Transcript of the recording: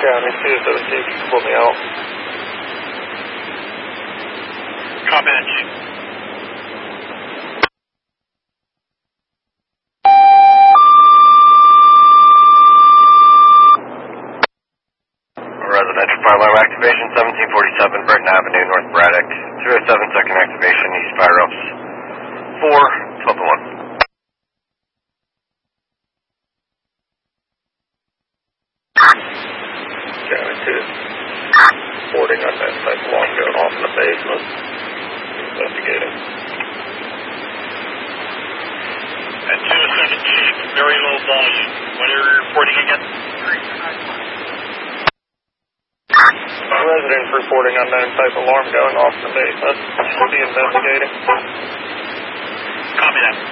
County 217, you can pull me out. Copy that, Chief. Residential fire alarm activation, 1747 Burton Avenue, North Braddock. 207 second activation, East Fire Ups 4, 12 to 1. County 2. Reporting on that type of alarm going off in the basement. Investigating. At 207 Chief, very low volume. What are you reporting again? Residents reporting unknown type alarm going off in the basement. Should be investigating. Copy that.